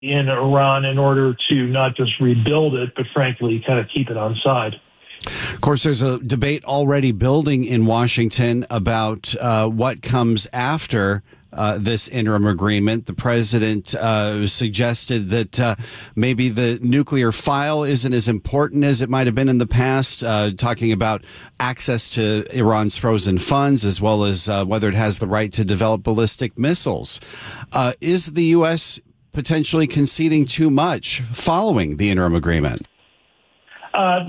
in Iran in order to not just rebuild it, but frankly, kind of keep it on side. Of course, there's a debate already building in Washington about what comes after this interim agreement. The president suggested that maybe the nuclear file isn't as important as it might have been in the past, talking about access to Iran's frozen funds, as well as whether it has the right to develop ballistic missiles. Is the U.S. potentially conceding too much following the interim agreement? I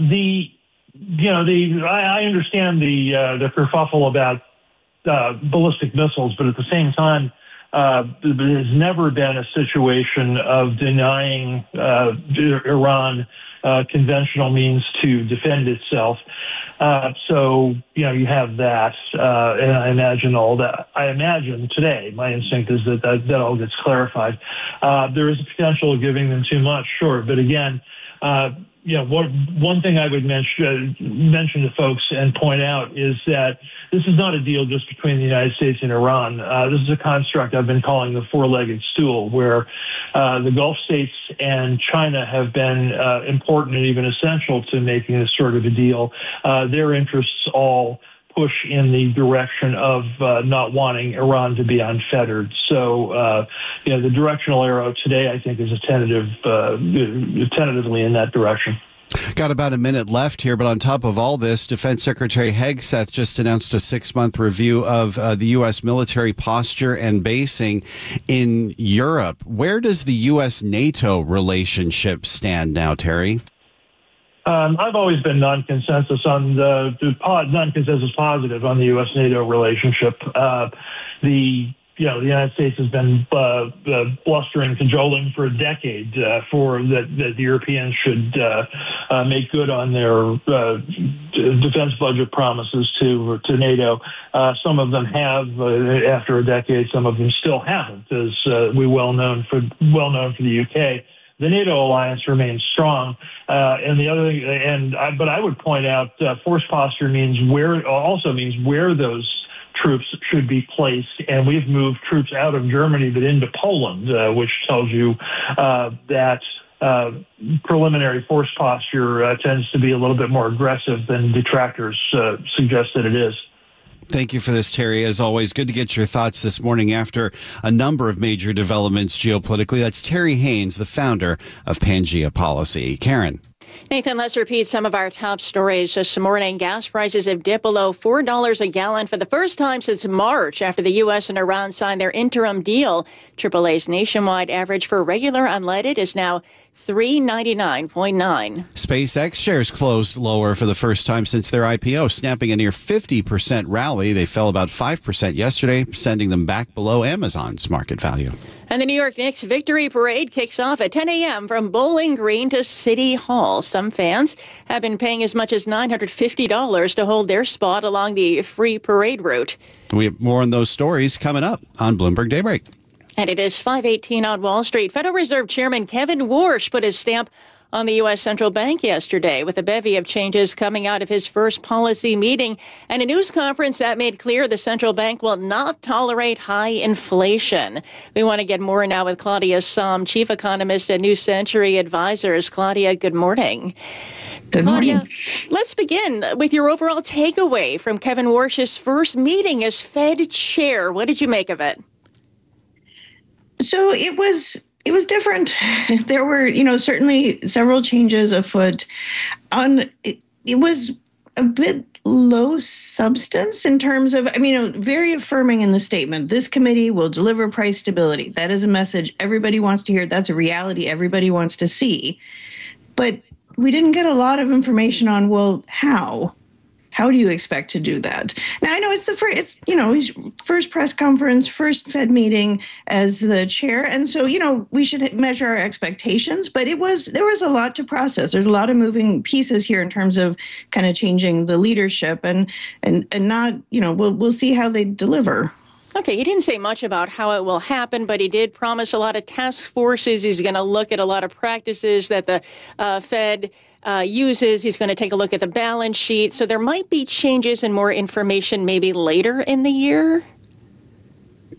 understand the kerfuffle about ballistic missiles, but at the same time, there has never been a situation of denying Iran conventional means to defend itself. So, you have that, and I imagine all that. I imagine today, my instinct is that all gets clarified. There is a potential of giving them too much, sure, but again, one thing I would mention to folks and point out is that this is not a deal just between the United States and Iran. This is a construct I've been calling the four-legged stool, where the Gulf states and China have been important and even essential to making this sort of a deal. Their interests all push in the direction of not wanting Iran to be unfettered. So, the directional arrow today, I think, is tentatively in that direction. Got about a minute left here, but on top of all this, Defense Secretary Hegseth just announced a 6-month review of the U.S. military posture and basing in Europe. Where does the U.S.-NATO relationship stand now, Terry? I've always been non-consensus positive on the U.S.-NATO relationship. The United States has been blustering, cajoling for a decade for that the Europeans should make good on their defense budget promises to NATO. Some of them have after a decade. Some of them still haven't, as well known for the UK. The NATO alliance remains strong, and the other thing, but I would point out, force posture means where those troops should be placed, and we've moved troops out of Germany but into Poland, which tells you that preliminary force posture tends to be a little bit more aggressive than detractors suggest that it is. Thank you for this, Terry. As always, good to get your thoughts this morning after a number of major developments geopolitically. That's Terry Haynes, the founder of Pangea Policy. Karen. Nathan, let's repeat some of our top stories this morning. Gas prices have dipped below $4 a gallon for the first time since March after the U.S. and Iran signed their interim deal. AAA's nationwide average for regular unleaded is now $3.99.9. SpaceX shares closed lower for the first time since their IPO, snapping a near 50% rally. They fell about 5% yesterday, sending them back below Amazon's market value. And the New York Knicks Victory Parade kicks off at 10 a.m. from Bowling Green to City Hall. Some fans have been paying as much as $950 to hold their spot along the free parade route. We have more on those stories coming up on Bloomberg Daybreak. And it is 5:18 on Wall Street. Federal Reserve Chairman Kevin Warsh put his stamp on the U.S. Central Bank yesterday with a bevy of changes coming out of his first policy meeting and a news conference that made clear the central bank will not tolerate high inflation. We want to get more now with Claudia Sahm, chief economist at New Century Advisors. Claudia, good morning. Good morning. Claudia, let's begin with your overall takeaway from Kevin Warsh's first meeting as Fed chair. What did you make of it? So it was different. There were, certainly several changes afoot. It was a bit low substance in terms of, very affirming in the statement. This committee will deliver price stability. That is a message everybody wants to hear. That's a reality everybody wants to see. But we didn't get a lot of information on, well, how? How do you expect to do that? Now, I know it's his first press conference, first Fed meeting as the chair. And so, we should measure our expectations, but there was a lot to process. There's a lot of moving pieces here in terms of kind of changing the leadership and not, we'll see how they deliver. Okay, he didn't say much about how it will happen, but he did promise a lot of task forces. He's going to look at a lot of practices that the Fed uses. He's going to take a look at the balance sheet. So there might be changes and more information maybe later in the year.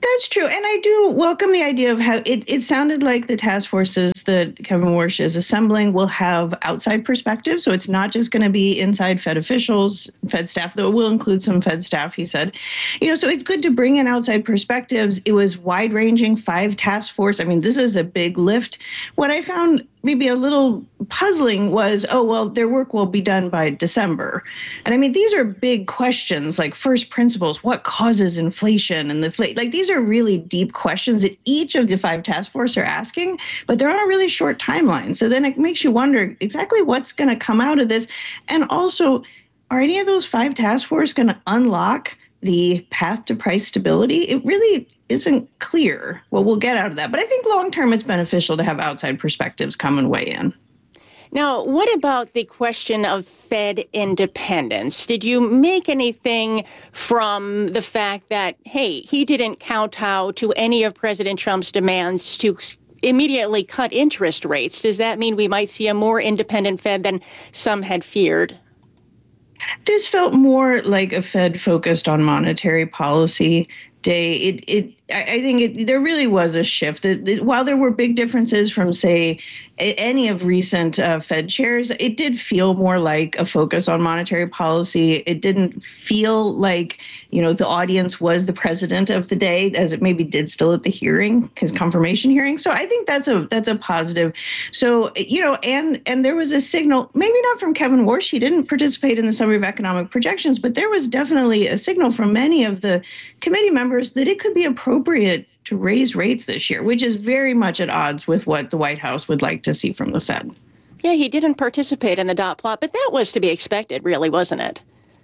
That's true. And I do welcome the idea of how it sounded like the task forces that Kevin Warsh is assembling will have outside perspective. So it's not just going to be inside Fed officials, Fed staff, though it will include some Fed staff, he said. So it's good to bring in outside perspectives. It was wide ranging, 5 task force. I mean, this is a big lift. What I found maybe a little puzzling was, their work will be done by December. And I mean, these are big questions like first principles, what causes inflation and these are really deep questions that each of the 5 task force are asking, but they're on a really short timeline. So then it makes you wonder exactly what's going to come out of this. And also, are any of those 5 task force going to unlock the path to price stability? It really isn't clear what we'll get out of that. But I think long term, it's beneficial to have outside perspectives come and weigh in. Now, what about the question of Fed independence? Did you make anything from the fact that, hey, he didn't kowtow to any of President Trump's demands to immediately cut interest rates? Does that mean we might see a more independent Fed than some had feared? This felt more like a Fed focused on monetary policy day. I think there really was a shift. While there were big differences from, say, any of recent Fed chairs, it did feel more like a focus on monetary policy. It didn't feel like, the audience was the president of the day, as it maybe did still at the hearing, his confirmation hearing. So I think that's a positive. So, and there was a signal, maybe not from Kevin Warsh, he didn't participate in the summary of economic projections, but there was definitely a signal from many of the committee members that it could be appropriate to raise rates this year, which is very much at odds with what the White House would like to see from the Fed. Yeah, he didn't participate in the dot plot, but that was to be expected, really, wasn't it?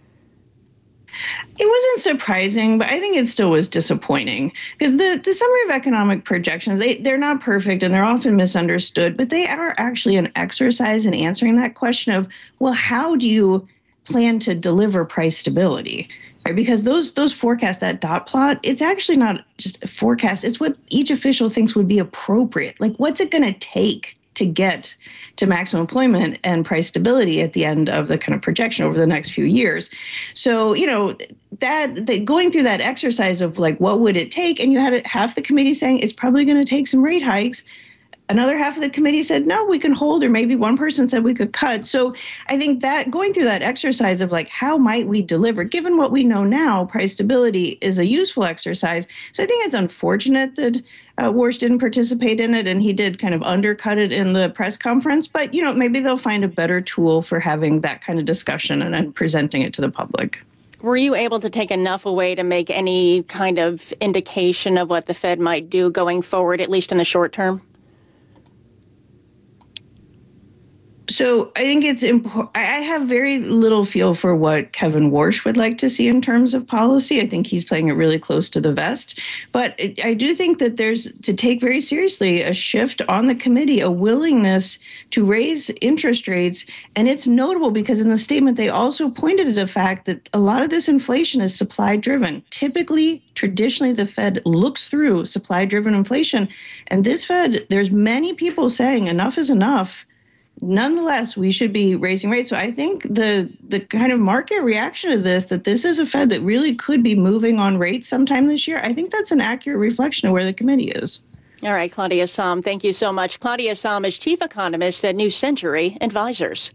It wasn't surprising, but I think it still was disappointing because the summary of economic projections, they're not perfect and they're often misunderstood, but they are actually an exercise in answering that question of, well, how do you plan to deliver price stability? Right? Because those forecasts, that dot plot, it's actually not just a forecast. It's what each official thinks would be appropriate. Like, what's it going to take to get to maximum employment and price stability at the end of the kind of projection over the next few years? So, that going through that exercise of like, what would it take? And you had half the committee saying it's probably going to take some rate hikes. Another half of the committee said, no, we can hold, or maybe one person said we could cut. So I think that going through that exercise of like, how might we deliver, given what we know now, price stability is a useful exercise. So I think it's unfortunate that Warsh didn't participate in it and he did kind of undercut it in the press conference. But, maybe they'll find a better tool for having that kind of discussion and presenting it to the public. Were you able to take enough away to make any kind of indication of what the Fed might do going forward, at least in the short term? So I think it's important. I have very little feel for what Kevin Warsh would like to see in terms of policy. I think he's playing it really close to the vest. But I do think that there's to take very seriously a shift on the committee, a willingness to raise interest rates. And it's notable because in the statement, they also pointed to the fact that a lot of this inflation is supply driven. Traditionally, the Fed looks through supply driven inflation. And this Fed, there's many people saying enough is enough. Nonetheless, we should be raising rates. So I think the kind of market reaction to this, that this is a Fed that really could be moving on rates sometime this year, I think that's an accurate reflection of where the committee is. All right, Claudia Sahm, thank you so much. Claudia Sahm is chief economist at New Century Advisors.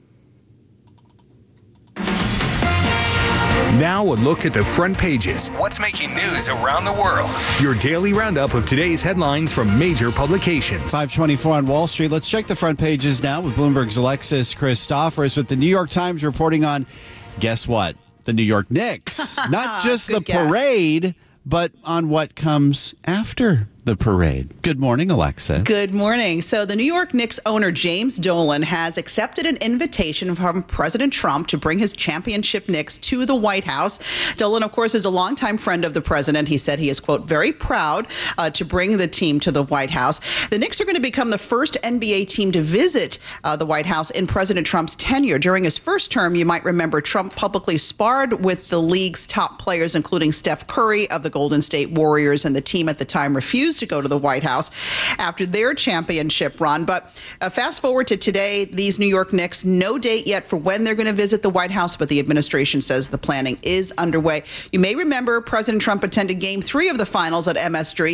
Now a look at the front pages. What's making news around the world? Your daily roundup of today's headlines from major publications. 524 on Wall Street. Let's check the front pages now with Bloomberg's Alexis Christoforous with the New York Times reporting on, guess what? The New York Knicks. Not just the parade, but on what comes after the parade. Good morning, Alexa. Good morning. So the New York Knicks owner, James Dolan, has accepted an invitation from President Trump to bring his championship Knicks to the White House. Dolan, of course, is a longtime friend of the president. He said he is, quote, very proud to bring the team to the White House. The Knicks are going to become the first NBA team to visit the White House in President Trump's tenure. During his first term, you might remember Trump publicly sparred with the league's top players, including Steph Curry of the Golden State Warriors, and the team at the time refused to go to the White House after their championship run. But fast forward to today, these New York Knicks, no date yet for when they're going to visit the White House, but the administration says the planning is underway. You may remember President Trump attended Game 3 of the finals at MSG.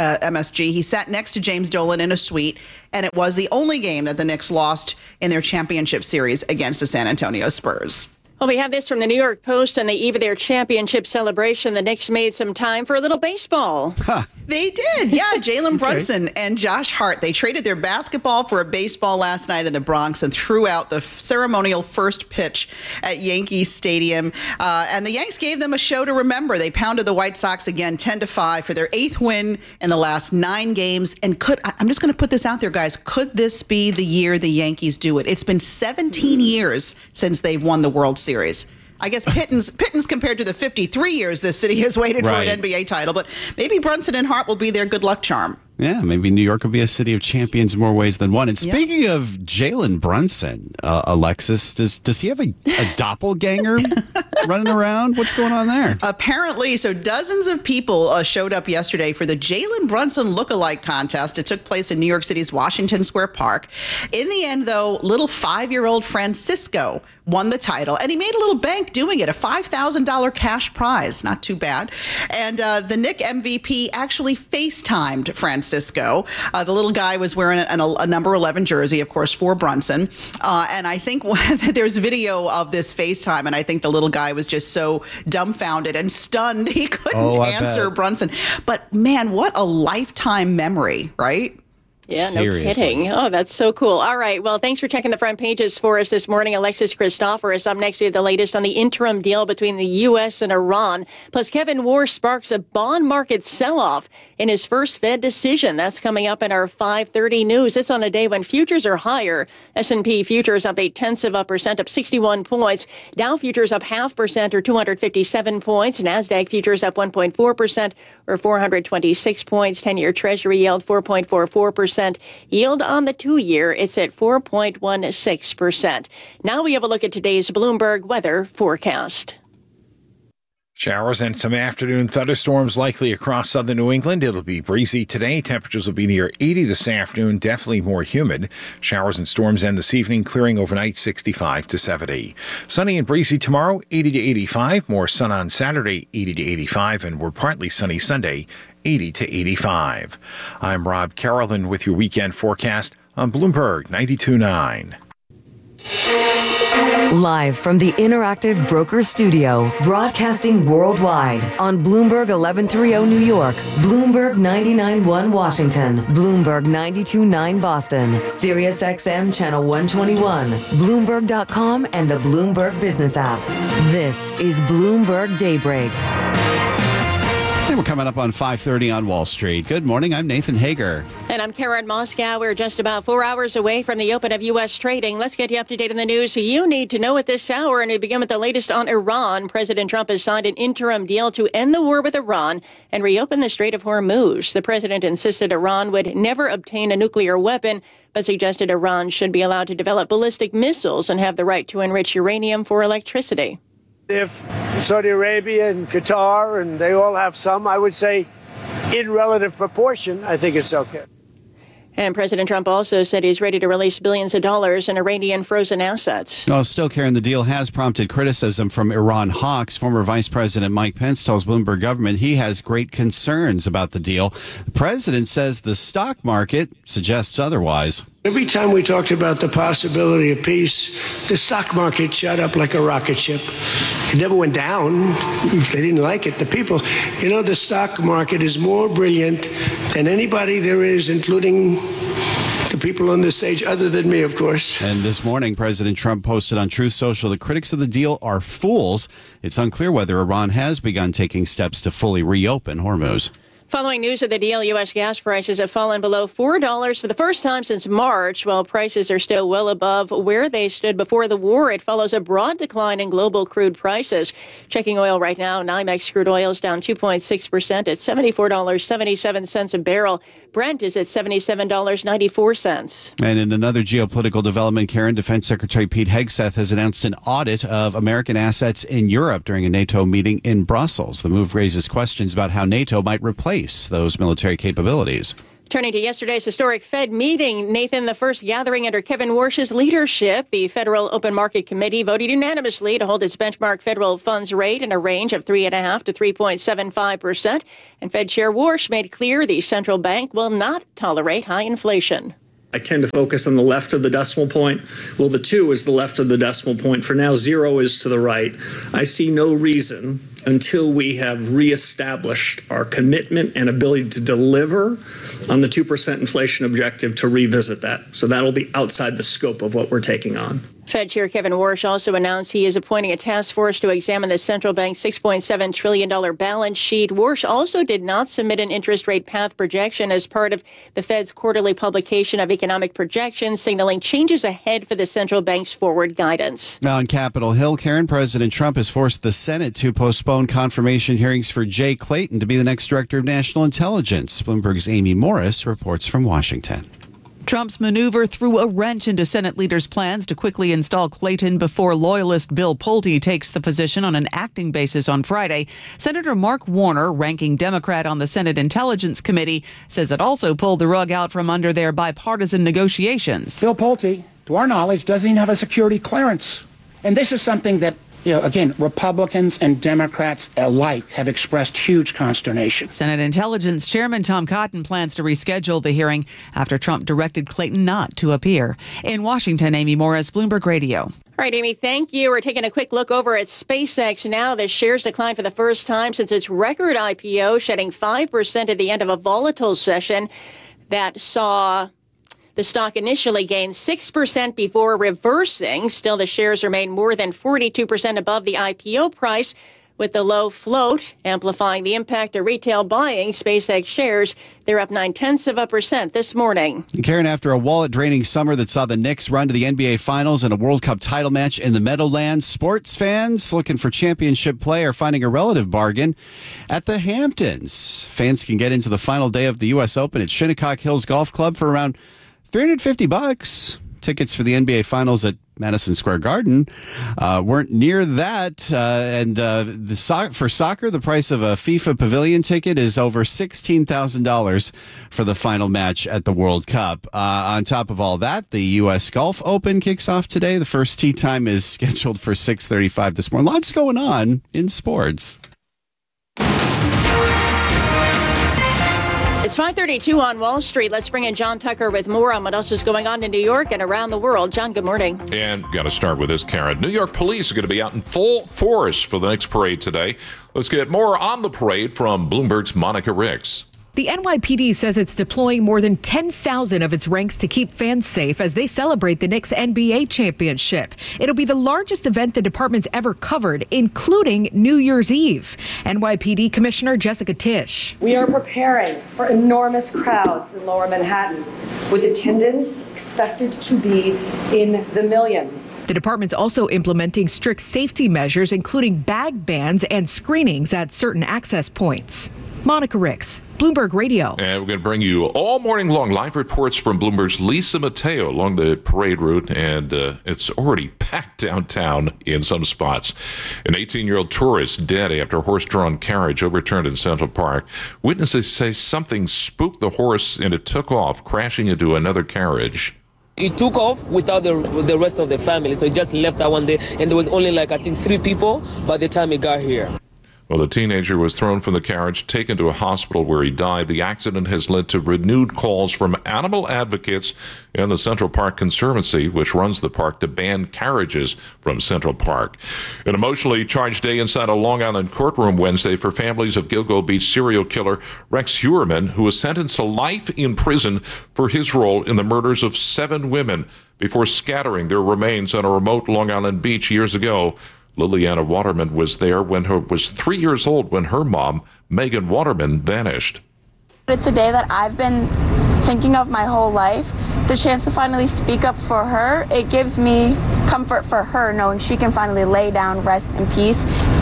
He sat next to James Dolan in a suite, and it was the only game that the Knicks lost in their championship series against the San Antonio Spurs. Well, we have this from the New York Post. On the eve of their championship celebration, the Knicks made some time for a little baseball. Huh. They did. Yeah, Jalen Brunson and Josh Hart. They traded their basketball for a baseball last night in the Bronx and threw out the ceremonial first pitch at Yankee Stadium. And the Yanks gave them a show to remember. They pounded the White Sox again 10-5 for their 8th win in the last 9 games. And I'm just going to put this out there, guys. Could this be the year the Yankees do it? It's been 17 years since they've won the World Series. I guess pittance compared to the 53 years this city has waited for an NBA title, but maybe Brunson and Hart will be their good luck charm. Yeah, maybe New York will be a city of champions in more ways than one. And speaking of Jalen Brunson, Alexis, does he have a doppelganger running around? What's going on there? Apparently, so dozens of people showed up yesterday for the Jalen Brunson lookalike contest. It took place in New York City's Washington Square Park. In the end, though, little 5-year-old Francisco won the title, and he made a little bank doing it, a $5,000 cash prize. Not too bad. And the Knick MVP actually FaceTimed Francisco. The little guy was wearing a number 11 jersey, of course, for Brunson. And I think there's video of this FaceTime, and I think the little guy was just so dumbfounded and stunned he couldn't answer Brunson. But man, what a lifetime memory, right? Yeah, Seriously. No kidding. Oh, that's so cool. All right. Well, thanks for checking the front pages for us this morning. Alexis Christoforous up next with the latest on the interim deal between the U.S. and Iran. Plus, Kevin Warsh sparks a bond market sell-off in his first Fed decision. That's coming up in our 5:30 news. It's on a day when futures are higher. S&P futures up 0.8%, up 61 points. Dow futures up 0.5% or 257 points. NASDAQ futures up 1.4% or 426 points. 10-year Treasury yield 4.44%. Yield on the 2-year, it's at 4.16%. Now we have a look at today's Bloomberg weather forecast. Showers and some afternoon thunderstorms likely across southern New England. It'll be breezy today. Temperatures will be near 80 this afternoon, definitely more humid. Showers and storms end this evening, clearing overnight 65 to 70. Sunny and breezy tomorrow, 80 to 85. More sun on Saturday, 80 to 85. And we're partly sunny Sunday, 80 to 85. I'm Rob Carolyn with your weekend forecast on Bloomberg 92.9. Live from the Interactive Broker Studio, broadcasting worldwide on Bloomberg 1130 New York, Bloomberg 99.1 Washington, Bloomberg 92.9 Boston, Sirius XM Channel 121, Bloomberg.com, and the Bloomberg Business app. This is Bloomberg Daybreak. And we're coming up on 5:30 on Wall Street. Good morning. I'm Nathan Hager. And I'm Karen Moscow. We're just about 4 hours away from the open of U.S. trading. Let's get you up to date on the news you need to know at this hour. And we begin with the latest on Iran. President Trump has signed an interim deal to end the war with Iran and reopen the Strait of Hormuz. The president insisted Iran would never obtain a nuclear weapon, but suggested Iran should be allowed to develop ballistic missiles and have the right to enrich uranium for electricity. If Saudi Arabia and Qatar, and they all have some, I would say in relative proportion, I think it's okay. And President Trump also said he's ready to release billions of dollars in Iranian frozen assets. Oh, still, Karen, the deal has prompted criticism from Iran hawks. Former Vice President Mike Pence tells Bloomberg government he has great concerns about the deal. The president says the stock market suggests otherwise. Every time we talked about the possibility of peace, the stock market shot up like a rocket ship. It never went down. They didn't like it. The people, the stock market is more brilliant than anybody there is, including the people on this stage, other than me, of course. And this morning, President Trump posted on Truth Social that critics of the deal are fools. It's unclear whether Iran has begun taking steps to fully reopen Hormuz. Following news of the deal, U.S. gas prices have fallen below $4 for the first time since March. While prices are still well above where they stood before the war, it follows a broad decline in global crude prices. Checking oil right now, NYMEX crude oil is down 2.6% at $74.77 a barrel. Brent is at $77.94. And in another geopolitical development, Karen, Defense Secretary Pete Hegseth has announced an audit of American assets in Europe during a NATO meeting in Brussels. The move raises questions about how NATO might replace increase those military capabilities. Turning to yesterday's historic Fed meeting, Nathan, the first gathering under Kevin Warsh's leadership, the Federal Open Market Committee voted unanimously to hold its benchmark federal funds rate in a range of 3.5% to 3.75%. And Fed Chair Warsh made clear the central bank will not tolerate high inflation. I tend to focus on the left of the decimal point. Well, the 2 is the left of the decimal point. For now, 0 is to the right. I see no reason until we have reestablished our commitment and ability to deliver on the 2% inflation objective to revisit that. So that'll be outside the scope of what we're taking on. Fed Chair Kevin Warsh also announced he is appointing a task force to examine the central bank's $6.7 trillion balance sheet. Warsh also did not submit an interest rate path projection as part of the Fed's quarterly publication of economic projections, signaling changes ahead for the central bank's forward guidance. Now on Capitol Hill, Karen, President Trump has forced the Senate to postpone confirmation hearings for Jay Clayton to be the next director of national intelligence. Bloomberg's Amy Morris reports from Washington. Trump's maneuver threw a wrench into Senate leaders' plans to quickly install Clayton before loyalist Bill Pulte takes the position on an acting basis on Friday. Senator Mark Warner, ranking Democrat on the Senate Intelligence Committee, says it also pulled the rug out from under their bipartisan negotiations. Bill Pulte, to our knowledge, doesn't even have a security clearance. And this is something that, again, Republicans and Democrats alike have expressed huge consternation. Senate Intelligence Chairman Tom Cotton plans to reschedule the hearing after Trump directed Clayton not to appear. In Washington, Amy Morris, Bloomberg Radio. All right, Amy, thank you. We're taking a quick look over at SpaceX now. The shares declined for the first time since its record IPO, shedding 5% at the end of a volatile session that saw the stock initially gained 6% before reversing. Still, the shares remain more than 42% above the IPO price, with the low float amplifying the impact of retail buying. SpaceX shares, they're up 0.9% this morning. Karen, after a wallet-draining summer that saw the Knicks run to the NBA Finals and a World Cup title match in the Meadowlands, sports fans looking for championship play are finding a relative bargain at the Hamptons. Fans can get into the final day of the U.S. Open at Shinnecock Hills Golf Club for around $350. Tickets for the NBA Finals at Madison Square Garden weren't near that. For soccer, the price of a FIFA Pavilion ticket is over $16,000 for the final match at the World Cup. On top of all that, the U.S. Golf Open kicks off today. The first tee time is scheduled for 6:35 this morning. Lots going on in sports. It's 5:32 on Wall Street. Let's bring in John Tucker with more on what else is going on in New York and around the world. John, good morning. And got to start with this, Karen. New York police are going to be out in full force for the next parade today. Let's get more on the parade from Bloomberg's Monica Ricks. The NYPD says it's deploying more than 10,000 of its ranks to keep fans safe as they celebrate the Knicks NBA championship. It'll be the largest event the department's ever covered, including New Year's Eve. NYPD Commissioner Jessica Tisch. We are preparing for enormous crowds in Lower Manhattan, with attendance expected to be in the millions. The department's also implementing strict safety measures, including bag bans and screenings at certain access points. Monica Ricks, Bloomberg Radio. And we're going to bring you all morning long live reports from Bloomberg's Lisa Mateo along the parade route, and it's already packed downtown in some spots. An 18-year-old tourist dead after a horse-drawn carriage overturned in Central Park. Witnesses say something spooked the horse and it took off, crashing into another carriage. It took off without the rest of the family, so it just left that one day, and there was only 3 people by the time it got here. Well, the teenager was thrown from the carriage, taken to a hospital where he died. The accident has led to renewed calls from animal advocates and the Central Park Conservancy, which runs the park, to ban carriages from Central Park. An emotionally charged day inside a Long Island courtroom Wednesday for families of Gilgo Beach serial killer Rex Heuermann, who was sentenced to life in prison for his role in the murders of 7 women before scattering their remains on a remote Long Island beach years ago. Liliana Waterman was there when was 3 years old when her mom, Megan Waterman, vanished. It's a day that I've been thinking of my whole life. The chance to finally speak up for her, it gives me comfort for her, knowing she can finally lay down, rest in peace.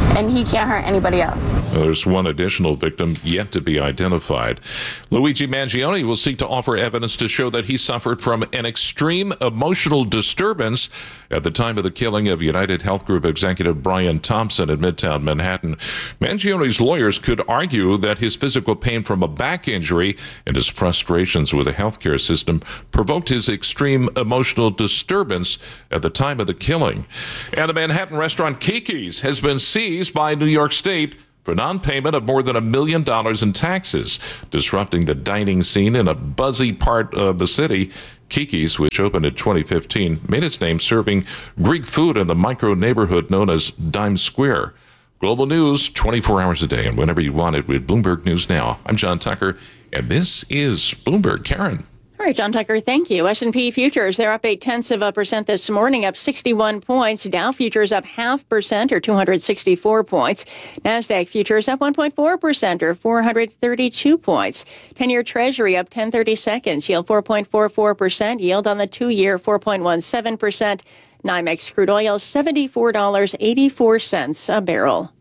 and he can't hurt anybody else. There's one additional victim yet to be identified. Luigi Mangione will seek to offer evidence to show that he suffered from an extreme emotional disturbance at the time of the killing of United Health Group executive Brian Thompson in Midtown Manhattan. Mangione's lawyers could argue that his physical pain from a back injury and his frustrations with the healthcare system provoked his extreme emotional disturbance at the time of the killing. And the Manhattan restaurant Kiki's has been seized by New York State for non-payment of more than $1 million in taxes, disrupting the dining scene in a buzzy part of the city. Kiki's, which opened in 2015, made its name serving Greek food in the micro neighborhood known as Dime Square. Global news 24 hours a day and whenever you want it with Bloomberg News Now. I'm John Tucker, and this is Bloomberg. Karen. All right, John Tucker, thank you. S&P futures, they're up 0.8% this morning, up 61 points. Dow futures up 0.5% or 264 points. NASDAQ futures up 1.4% or 432 points. 10-year Treasury up 10/30 seconds, yield 4.44%, yield on the 2-year 4.17%. NYMEX crude oil $74.84 a barrel.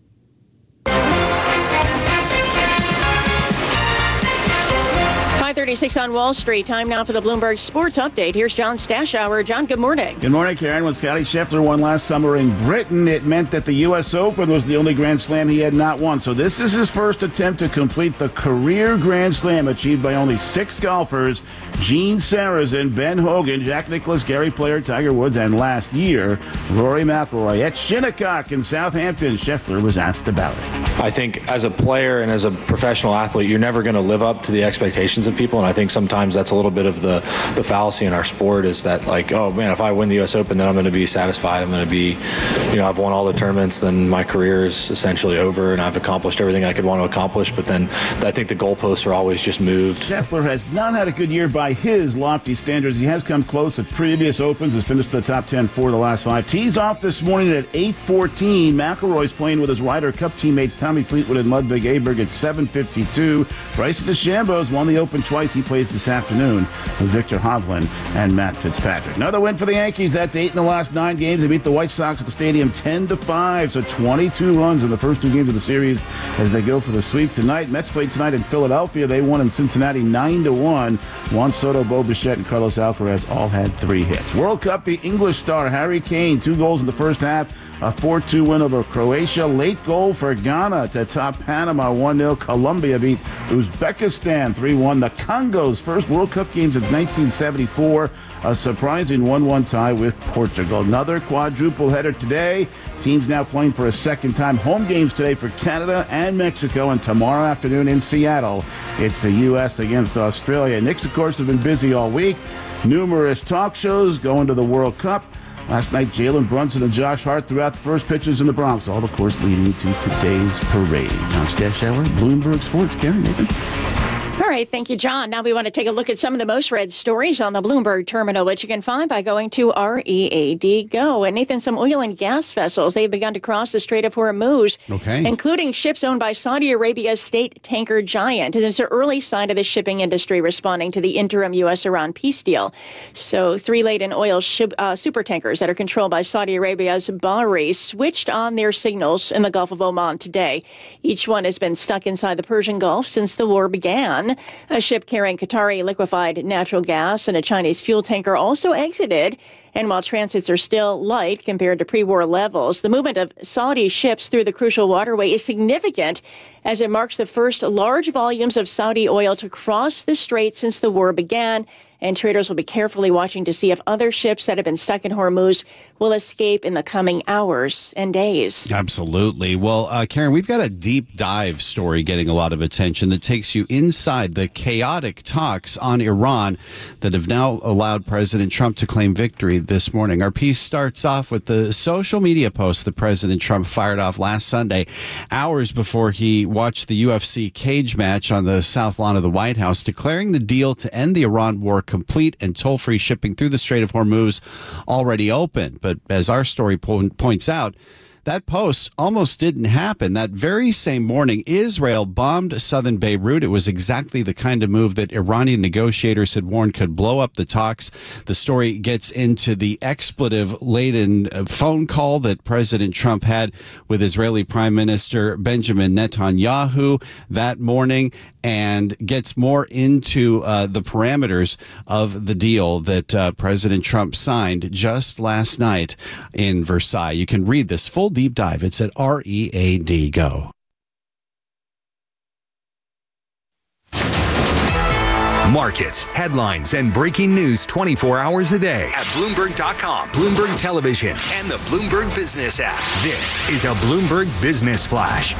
5:36 on Wall Street. Time now for the Bloomberg Sports Update. Here's John Stashower. John, good morning. Good morning, Karen. When Scottie Scheffler won last summer in Britain, it meant that the U.S. Open was the only Grand Slam he had not won. So this is his first attempt to complete the career Grand Slam achieved by only 6 golfers: Gene Sarazen, Ben Hogan, Jack Nicklaus, Gary Player, Tiger Woods, and last year, Rory McIlroy. At Shinnecock in Southampton, Scheffler was asked about it. I think as a player and as a professional athlete, you're never going to live up to the expectations of people. And I think sometimes that's a little bit of the fallacy in our sport, is that like, oh man, if I win the U.S. Open, then I'm going to be satisfied. I'm going to be, I've won all the tournaments, then my career is essentially over and I've accomplished everything I could want to accomplish. But then I think the goalposts are always just moved. Scheffler has not had a good year by his lofty standards. He has come close at previous Opens, has finished the top 10 for the last 5. Tees off this morning at 8:14. McIlroy's playing with his Ryder Cup teammates Tommy Fleetwood and Ludwig Aberg at 7:52. Bryson DeChambeau's won the Open twice. He plays this afternoon with Victor Hovland and Matt Fitzpatrick. Another win for the Yankees. That's 8 in the last 9 games. They beat the White Sox at the stadium 10-5. So 22 runs in the first 2 games of the series as they go for the sweep tonight. Mets played tonight in Philadelphia. They won in Cincinnati 9-1. Juan Soto, Bo Bichette, and Carlos Alcaraz all had 3 hits. World Cup, the English star Harry Kane, 2 goals in the first half. A 4-2 win over Croatia. Late goal for Ghana to top Panama 1-0. Colombia beat Uzbekistan 3-1. The Congo's first World Cup game since 1974. A surprising 1-1 tie with Portugal. Another quadruple header today. Teams now playing for a second time. Home games today for Canada and Mexico, and tomorrow afternoon in Seattle, it's the U.S. against Australia. Knicks, of course, have been busy all week. Numerous talk shows going to the World Cup. Last night, Jalen Brunson and Josh Hart threw out the first pitches in the Bronx, all, of course, leading to today's parade. John Stashower, Bloomberg Sports. Karen, Nathan. All right, thank you, John. Now we want to take a look at some of the most read stories on the Bloomberg terminal, which you can find by going to READ Go. And Nathan, some oil and gas vessels, they've begun to cross the Strait of Hormuz, including ships owned by Saudi Arabia's state tanker giant. And it's an early sign of the shipping industry responding to the interim U.S.-Iran peace deal. So 3 laden oil super tankers that are controlled by Saudi Arabia's Bahri switched on their signals in the Gulf of Oman today. Each one has been stuck inside the Persian Gulf since the war began. A ship carrying Qatari liquefied natural gas and a Chinese fuel tanker also exited. And while transits are still light compared to pre-war levels, the movement of Saudi ships through the crucial waterway is significant as it marks the first large volumes of Saudi oil to cross the strait since the war began. And traders will be carefully watching to see if other ships that have been stuck in Hormuz will escape in the coming hours and days. Absolutely. Well, Karen, we've got a deep dive story getting a lot of attention that takes you inside the chaotic talks on Iran that have now allowed President Trump to claim victory this morning. Our piece starts off with the social media post that President Trump fired off last Sunday, hours before he watched the UFC cage match on the South Lawn of the White House, declaring the deal to end the Iran war complete and toll-free shipping through the Strait of Hormuz already open. But as our story points out, that post almost didn't happen. That very same morning, Israel bombed southern Beirut. It was exactly the kind of move that Iranian negotiators had warned could blow up the talks. The story gets into the expletive-laden phone call that President Trump had with Israeli Prime Minister Benjamin Netanyahu that morning, and gets more into the parameters of the deal that President Trump signed just last night in Versailles. You can read this full deep dive. It's at READ Go. Markets, headlines, and breaking news 24 hours a day at Bloomberg.com, Bloomberg Television, and the Bloomberg Business app. This is a Bloomberg Business Flash.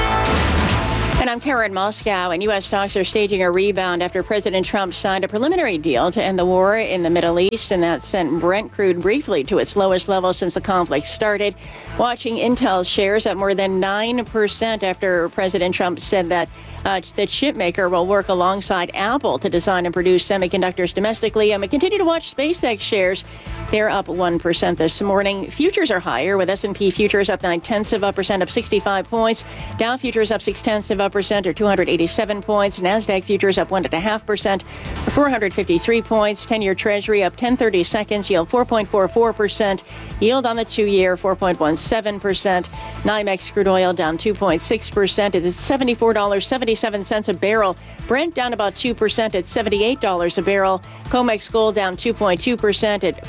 And I'm Karen Moscow, and U.S. stocks are staging a rebound after President Trump signed a preliminary deal to end the war in the Middle East, and that sent Brent crude briefly to its lowest level since the conflict started. Watching Intel shares up more than 9% after President Trump said that the chip maker will work alongside Apple to design and produce semiconductors domestically. And we continue to watch SpaceX shares. They're up 1% this morning. Futures are higher, with S&P futures up 0.9%, up 65 points. Dow futures up 0.6%, or 287 points. NASDAQ futures up 1.5%, or 453 points. 10-year Treasury up 10/30 seconds, yield 4.44%. Yield on the 2-year 4.17%. NYMEX crude oil down 2.6%. It is $74.77 a barrel. Brent down about 2% at $78 a barrel. COMEX gold down 2.2% at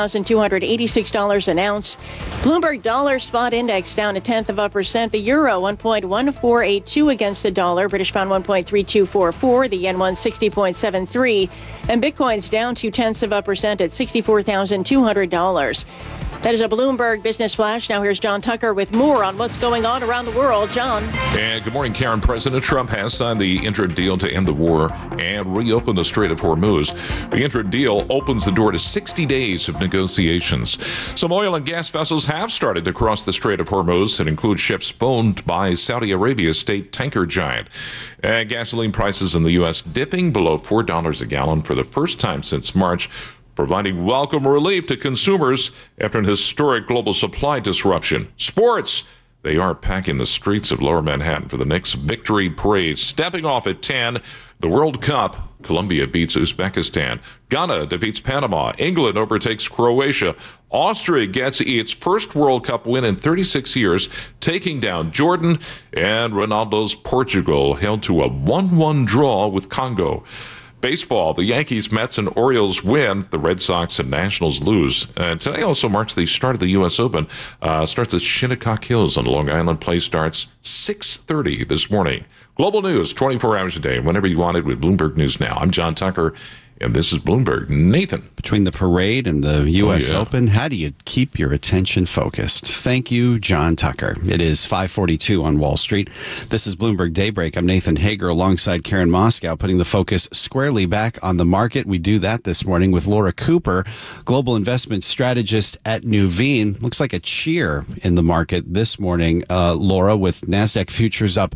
$4,286 an ounce. Bloomberg dollar spot index down 0.1%. The euro 1.1482 against the dollar. British pound 1.3244. The yen 160.73. And Bitcoin's down 0.2% at $64,200. That is a Bloomberg Business Flash. Now here's John Tucker with more on what's going on around the world. John. And good morning, Karen. President Trump has signed the interim deal to end the war and reopen the Strait of Hormuz. The interim deal opens the door to 60 days of negotiations. Some oil and gas vessels have started to cross the Strait of Hormuz and include ships owned by Saudi Arabia's state tanker giant. Gasoline prices in the U.S. dipping below $4 a gallon for the first time since March, providing welcome relief to consumers after an historic global supply disruption. Sports. They are packing the streets of Lower Manhattan for the Knicks victory parade. Stepping off at 10, the World Cup. Colombia beats Uzbekistan. Ghana defeats Panama. England overtakes Croatia. Austria gets its first World Cup win in 36 years, taking down Jordan. And Ronaldo's Portugal held to a 1-1 draw with Congo. Baseball, the Yankees, Mets, and Orioles win. The Red Sox and Nationals lose. Today also marks the start of the U.S. Open. Starts at Shinnecock Hills on Long Island. Play starts 6:30 this morning. Global news, 24 hours a day, whenever you want it, with Bloomberg News Now. I'm John Tucker, and this is Bloomberg. Nathan. Between the parade and the U.S. Open, how do you keep your attention focused? Thank you, John Tucker. It is 5:42 on Wall Street. This is Bloomberg Daybreak. I'm Nathan Hager alongside Karen Moscow, putting the focus squarely back on the market. We do that this morning with Laura Cooper, global investment strategist at Nuveen. Looks like a cheer in the market this morning, Laura, with NASDAQ futures up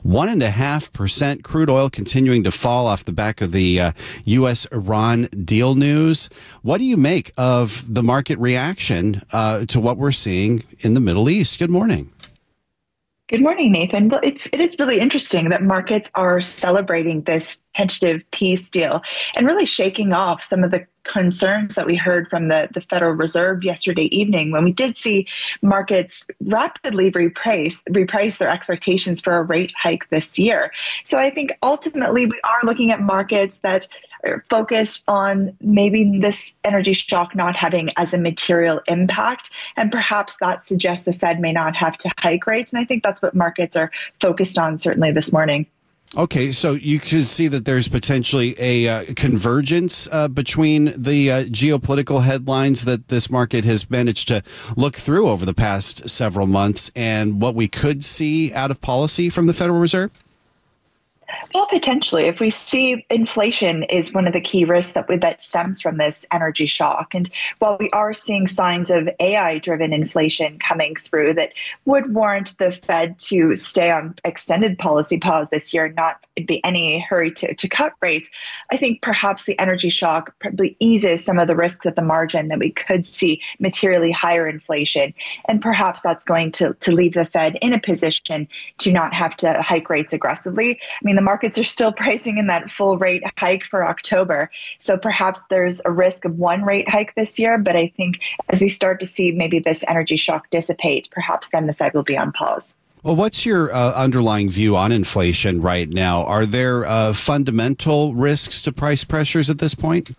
1.5%. Crude oil continuing to fall off the back of the U.S.-Iran deal news. What do you make of the market reaction to what we're seeing in the Middle East? Good morning. Good morning, Nathan. Well, it is really interesting that markets are celebrating this tentative peace deal and really shaking off some of the concerns that we heard from the Federal Reserve yesterday evening, when we did see markets rapidly reprice their expectations for a rate hike this year. So I think ultimately we are looking at markets that are focused on maybe this energy shock not having as a material impact, and perhaps that suggests the Fed may not have to hike rates. And I think that's what markets are focused on certainly this morning. Okay, so you can see that there's potentially a convergence between the geopolitical headlines that this market has managed to look through over the past several months and what we could see out of policy from the Federal Reserve? Well, potentially, if we see inflation is one of the key risks that stems from this energy shock. And while we are seeing signs of AI-driven inflation coming through that would warrant the Fed to stay on extended policy pause this year, not be any hurry to cut rates, I think perhaps the energy shock probably eases some of the risks at the margin that we could see materially higher inflation. And perhaps that's going to leave the Fed in a position to not have to hike rates aggressively. I mean, the markets are still pricing in that full rate hike for October. So perhaps there's a risk of one rate hike this year. But I think as we start to see maybe this energy shock dissipate, perhaps then the Fed will be on pause. Well, what's your underlying view on inflation right now? Are there fundamental risks to price pressures at this point?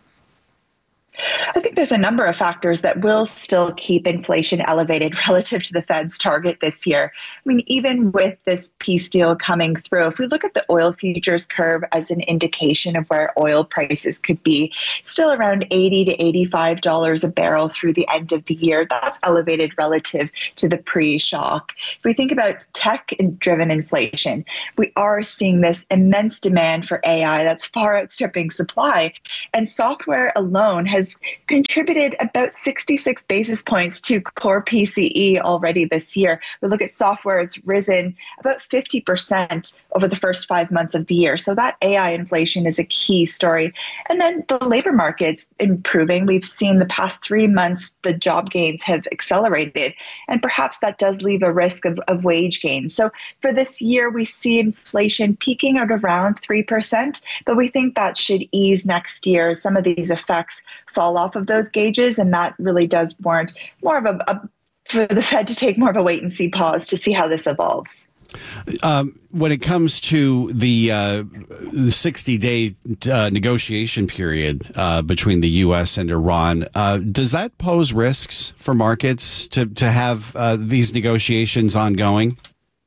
I think there's a number of factors that will still keep inflation elevated relative to the Fed's target this year. I mean, even with this peace deal coming through, if we look at the oil futures curve as an indication of where oil prices could be, still around $80 to $85 a barrel through the end of the year. That's elevated relative to the pre-shock. If we think about tech-driven inflation, we are seeing this immense demand for AI that's far outstripping supply, and software alone has contributed about 66 basis points to core PCE already this year. We look at software, it's risen about 50% over the first 5 months of the year. So that AI inflation is a key story. And then the labor market's improving. We've seen the past 3 months, the job gains have accelerated, and perhaps that does leave a risk of wage gains. So for this year, we see inflation peaking at around 3%, but we think that should ease next year. Some of these effects fall off of those gauges, and that really does warrant more of for the Fed to take more of a wait and see pause to see how this evolves. When it comes to the 60-day negotiation period between the U.S. and Iran, does that pose risks for markets to have these negotiations ongoing?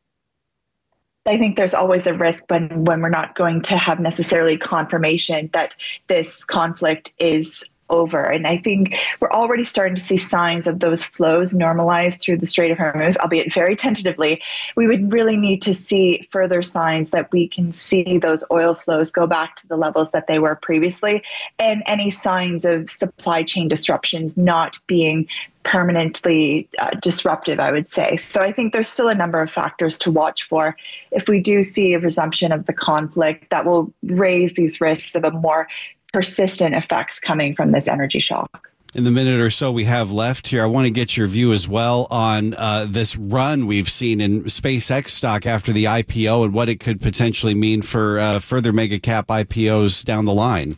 I think there's always a risk when we're not going to have necessarily confirmation that this conflict is over. And I think we're already starting to see signs of those flows normalize through the Strait of Hormuz, albeit very tentatively. We would really need to see further signs that we can see those oil flows go back to the levels that they were previously, and any signs of supply chain disruptions not being permanently disruptive, I would say. So I think there's still a number of factors to watch for. If we do see a resumption of the conflict, that will raise these risks of a more persistent effects coming from this energy shock. In the minute or so we have left here, I want to get your view as well on this run we've seen in SpaceX stock after the IPO and what it could potentially mean for further mega cap IPOs down the line.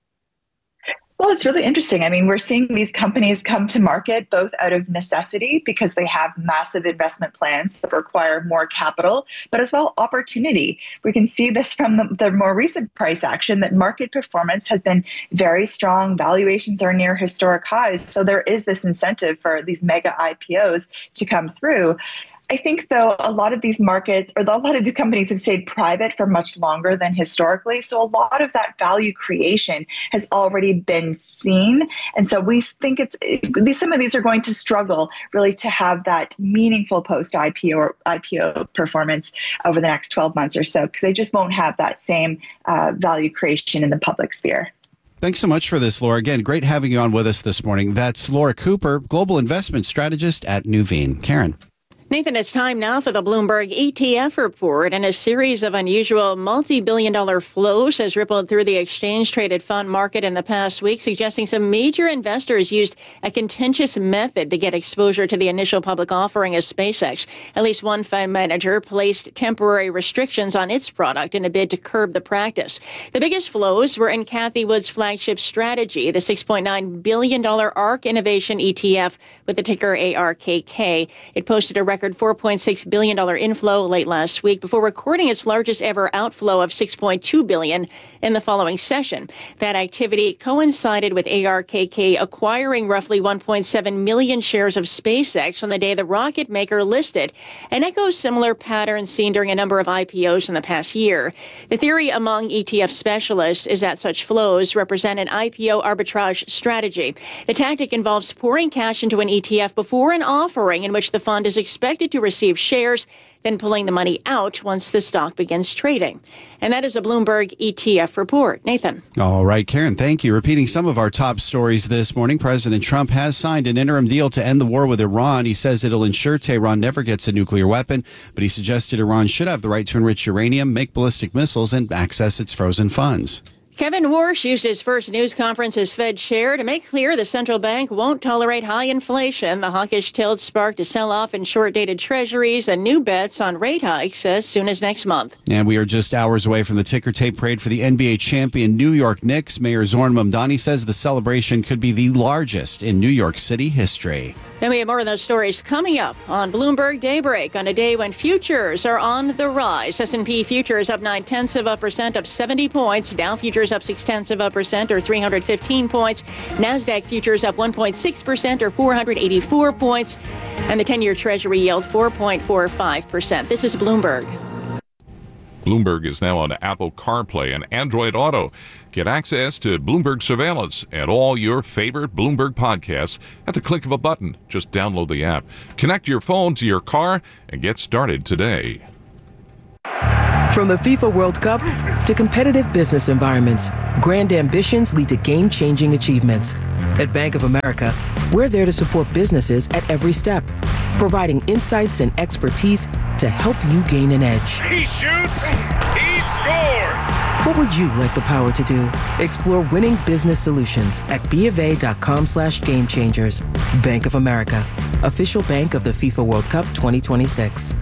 Well, it's really interesting. I mean, we're seeing these companies come to market both out of necessity because they have massive investment plans that require more capital, but as well opportunity. We can see this from the more recent price action that market performance has been very strong. Valuations are near historic highs. So there is this incentive for these mega IPOs to come through. I think, though, a lot of these markets or a lot of these companies have stayed private for much longer than historically. So a lot of that value creation has already been seen. And so we think some of these are going to struggle really to have that meaningful post-IPO or IPO performance over the next 12 months or so, because they just won't have that same value creation in the public sphere. Thanks so much for this, Laura. Again, great having you on with us this morning. That's Laura Cooper, Global Investment Strategist at Nuveen. Karen. Nathan, it's time now for the Bloomberg ETF report, and a series of unusual multi-billion-dollar flows has rippled through the exchange-traded fund market in the past week, suggesting some major investors used a contentious method to get exposure to the initial public offering of SpaceX. At least one fund manager placed temporary restrictions on its product in a bid to curb the practice. The biggest flows were in Cathie Wood's flagship strategy, the $6.9 billion ARK Innovation ETF with the ticker ARKK. It posted a record $4.6 billion inflow late last week before recording its largest ever outflow of $6.2 billion in the following session. That activity coincided with ARKK acquiring roughly 1.7 million shares of SpaceX on the day the rocket maker listed, and echoes similar patterns seen during a number of IPOs in the past year. The theory among ETF specialists is that such flows represent an IPO arbitrage strategy. The tactic involves pouring cash into an ETF before an offering in which the fund is expected expected to receive shares, then pulling the money out once the stock begins trading. And that is a Bloomberg ETF report. Nathan. All right, Karen, thank you. Repeating some of our top stories this morning, President Trump has signed an interim deal to end the war with Iran. He says it'll ensure Tehran never gets a nuclear weapon, but he suggested Iran should have the right to enrich uranium, make ballistic missiles, and access its frozen funds. Kevin Warsh used his first news conference as Fed chair to make clear the central bank won't tolerate high inflation. The hawkish tilt sparked a sell-off in short-dated treasuries and new bets on rate hikes as soon as next month. And we are just hours away from the ticker tape parade for the NBA champion New York Knicks. Mayor Zoran Mamdani says the celebration could be the largest in New York City history. And we have more of those stories coming up on Bloomberg Daybreak on a day when futures are on the rise. S&P futures up 0.9%, up 70 points. Dow futures up 0.6%, or 315 points. NASDAQ futures up 1.6%, or 484 points. And the 10-year Treasury yield 4.45%. This is Bloomberg. Bloomberg is now on Apple CarPlay and Android Auto. Get access to Bloomberg Surveillance and all your favorite Bloomberg podcasts at the click of a button. Just download the app. Connect your phone to your car and get started today. From the FIFA World Cup to competitive business environments, grand ambitions lead to game-changing achievements. At Bank of America, we're there to support businesses at every step, providing insights and expertise to help you gain an edge. He shoots, he scores! What would you like the power to do? Explore winning business solutions at BofA.com/gamechangers. Bank of America, official bank of the FIFA World Cup 2026.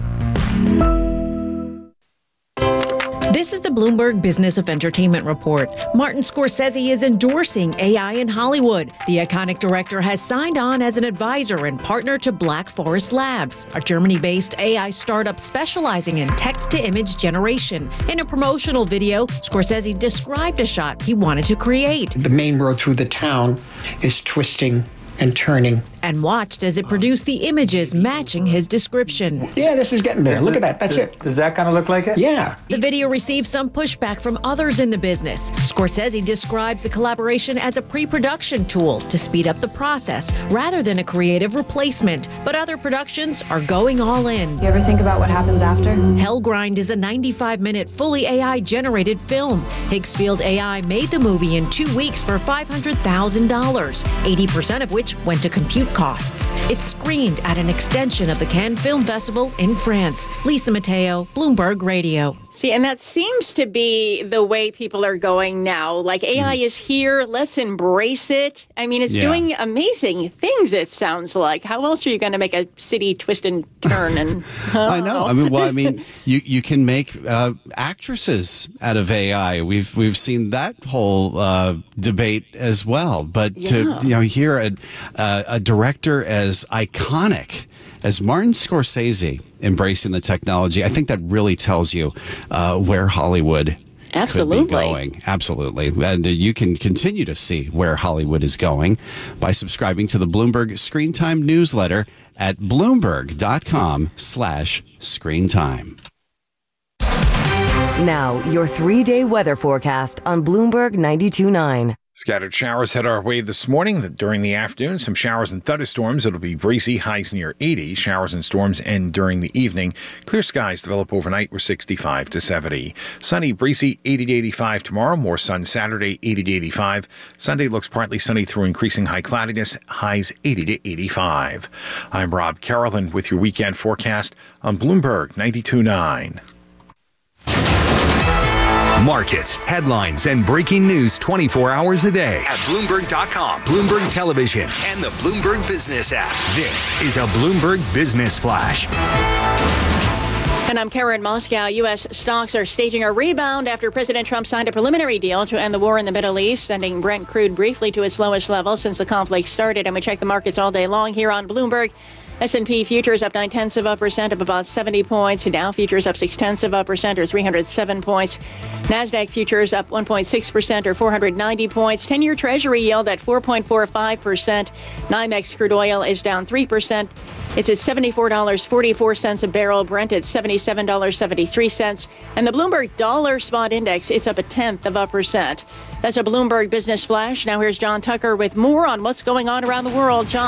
This is the Bloomberg Business of Entertainment Report. Martin Scorsese is endorsing AI in Hollywood. The iconic director has signed on as an advisor and partner to Black Forest Labs, a Germany-based AI startup specializing in text-to-image generation. In a promotional video, Scorsese described a shot he wanted to create. The main road through the town is twisting and turning. And watched as it produced the images matching his description. Yeah, this is getting there. Look at that. That's it. Does that kind of look like it? Yeah. The video received some pushback from others in the business. Scorsese describes the collaboration as a pre-production tool to speed up the process rather than a creative replacement. But other productions are going all in. You ever think about what happens after? Hellgrind is a 95-minute fully AI-generated film. Higgsfield AI made the movie in 2 weeks for $500,000, 80% of which went to compute costs. It's screened at an extension of the Cannes Film Festival in France. Lisa Mateo, Bloomberg Radio. See, and that seems to be the way people are going now. Like, AI is here. Let's embrace it. I mean, it's doing amazing things, it sounds like. How else are you going to make a city twist and turn? And I know. I mean, you can make actresses out of AI. We've seen that whole debate as well. But to hear a director as iconic as Martin Scorsese embracing the technology, I think that really tells you where Hollywood could be going. Absolutely. And you can continue to see where Hollywood is going by subscribing to the Bloomberg Screen Time newsletter at Bloomberg.com/screentime. Now, your 3-day weather forecast on Bloomberg 92.9. Scattered showers head our way this morning. During the afternoon, some showers and thunderstorms. It'll be breezy, highs near 80. Showers and storms end during the evening. Clear skies develop overnight. We're 65 to 70. Sunny, breezy, 80 to 85 tomorrow. More sun Saturday, 80 to 85. Sunday looks partly sunny through increasing high cloudiness. Highs 80 to 85. I'm Rob Carolyn with your weekend forecast on Bloomberg 92.9. Markets, headlines, and breaking news 24 hours a day at Bloomberg.com, Bloomberg Television, and the Bloomberg Business app. This is a Bloomberg Business Flash. And I'm Karen Moscow. U.S. stocks are staging a rebound after President Trump signed a preliminary deal to end the war in the Middle East, sending Brent crude briefly to its lowest level since the conflict started. And we check the markets all day long here on Bloomberg. S&P futures up 0.9%, up about 70 points. Dow futures up 0.6%, or 307 points. NASDAQ futures up 1.6%, or 490 points. 10-year Treasury yield at 4.45%. NYMEX crude oil is down 3%. It's at $74.44 a barrel. Brent at $77.73. And the Bloomberg Dollar Spot Index is up 0.1%. That's a Bloomberg Business Flash. Now here's John Tucker with more on what's going on around the world. John.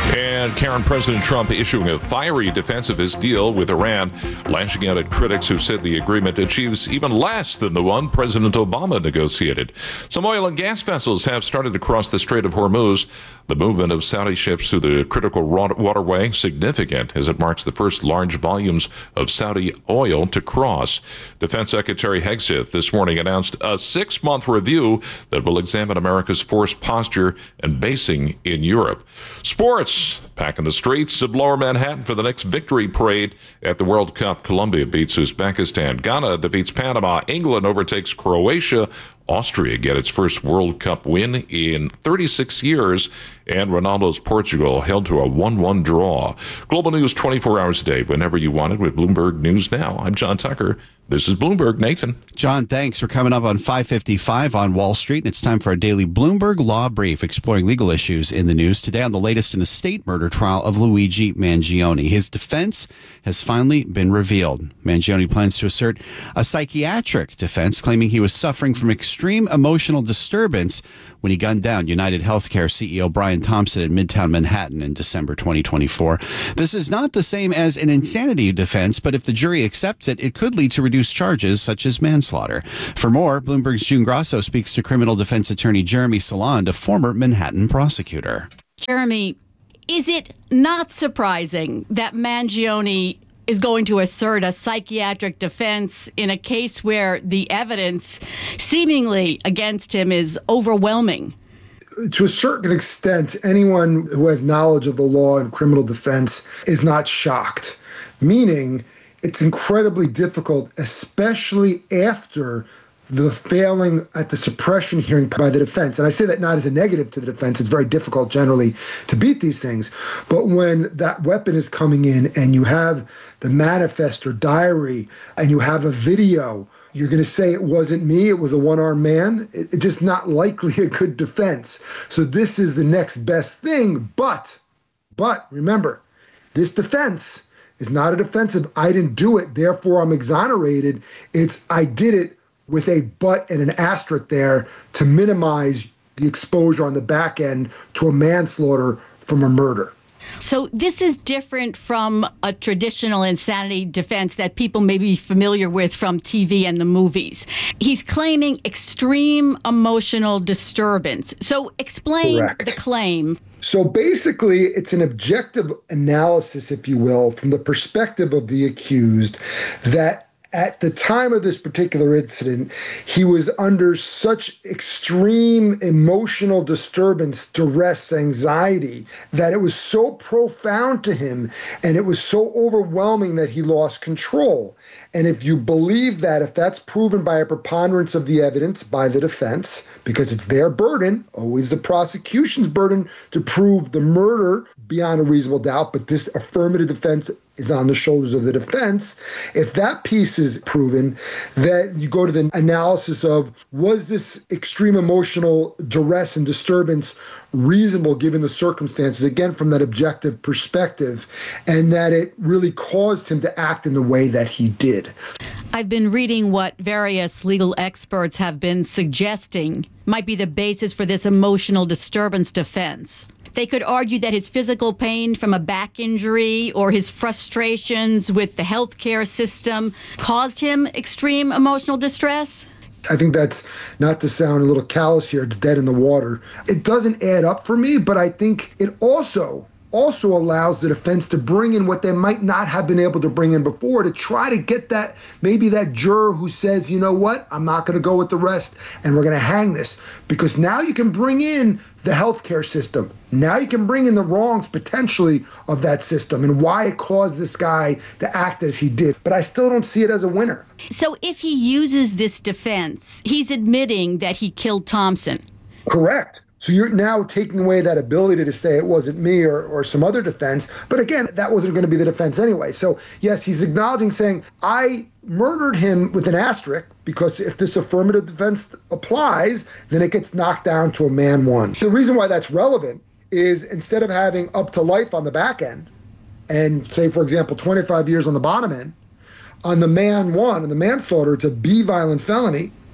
And Karen, President Trump issuing a fiery defense of his deal with Iran, lashing out at critics who said the agreement achieves even less than the one President Obama negotiated. Some oil and gas vessels have started to cross the Strait of Hormuz. The movement of Saudi ships through the critical waterway significant as it marks the first large volumes of Saudi oil to cross. Defense Secretary Hegseth this morning announced a 6-month review that will examine America's force posture and basing in Europe. Sports. Back in the streets of Lower Manhattan for the next victory parade at the World Cup. Colombia beats Uzbekistan. Ghana defeats Panama. England overtakes Croatia. Austria get its first World Cup win in 36 years. And Ronaldo's Portugal held to a 1-1 draw. Global news 24 hours a day, whenever you want it, with Bloomberg News Now. I'm John Tucker. This is Bloomberg. Nathan. John, thanks. We're coming up on 5:55 on Wall Street, and it's time for a daily Bloomberg Law Brief exploring legal issues in the news. Today on the latest in the state murder trial of Luigi Mangione. His defense has finally been revealed. Mangione plans to assert a psychiatric defense, claiming he was suffering from extreme emotional disturbance when he gunned down United Healthcare CEO Brian Thompson in Midtown Manhattan in December 2024. This is not the same as an insanity defense, but if the jury accepts it, it could lead to reduced charges such as manslaughter. For more, Bloomberg's June Grasso speaks to criminal defense attorney Jeremy Saland, a former Manhattan prosecutor. Jeremy, is it not surprising that Mangione is going to assert a psychiatric defense in a case where the evidence seemingly against him is overwhelming? To a certain extent, anyone who has knowledge of the law and criminal defense is not shocked, meaning it's incredibly difficult, especially after the failing at the suppression hearing by the defense. And I say that not as a negative to the defense. It's very difficult generally to beat these things. But when that weapon is coming in and you have the manifest or diary and you have a video, you're going to say it wasn't me, it was a one-armed man. It's just not likely a good defense. So this is the next best thing. But remember, this defense is not a defense of I didn't do it, therefore I'm exonerated. It's I did it with a but and an asterisk there to minimize the exposure on the back end to a manslaughter from a murder. So this is different from a traditional insanity defense that people may be familiar with from TV and the movies. He's claiming extreme emotional disturbance. So explain Correct. The claim. So basically, it's an objective analysis, if you will, from the perspective of the accused that at the time of this particular incident, he was under such extreme emotional disturbance, duress, anxiety, that it was so profound to him and it was so overwhelming that he lost control. And if you believe that, if that's proven by a preponderance of the evidence by the defense, because it's their burden, always the prosecution's burden to prove the murder beyond a reasonable doubt, but this affirmative defense is on the shoulders of the defense. If that piece is proven, then you go to the analysis of, was this extreme emotional duress and disturbance reasonable given the circumstances, again, from that objective perspective, and that it really caused him to act in the way that he did. I've been reading what various legal experts have been suggesting might be the basis for this emotional disturbance defense. They could argue that his physical pain from a back injury or his frustrations with the healthcare system caused him extreme emotional distress. I think that's, not to sound a little callous here, it's dead in the water. It doesn't add up for me, but I think it also allows the defense to bring in what they might not have been able to bring in before, to try to get that, maybe that juror who says, you know what, I'm not going to go with the rest and we're going to hang this. Because now you can bring in the healthcare system. Now you can bring in the wrongs potentially of that system and why it caused this guy to act as he did. But I still don't see it as a winner. So if he uses this defense, he's admitting that he killed Thompson. Correct. So you're now taking away that ability to say it wasn't me or some other defense. But again, that wasn't going to be the defense anyway. So yes, he's acknowledging, saying, I murdered him with an asterisk, because if this affirmative defense applies, then it gets knocked down to a man one. The reason why that's relevant is instead of having up to life on the back end and say, for example, 25 years on the bottom end, on the man one, and the manslaughter, it's a B violent felony.